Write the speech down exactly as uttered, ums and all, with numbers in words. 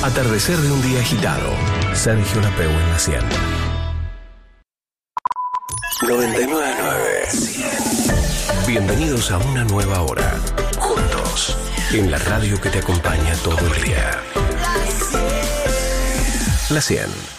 Atardecer de un día agitado. Sergio Napeu en la cien. noventa y nueve punto nueve. Bienvenidos a una nueva hora. Juntos. En la radio que te acompaña todo el día. La cien.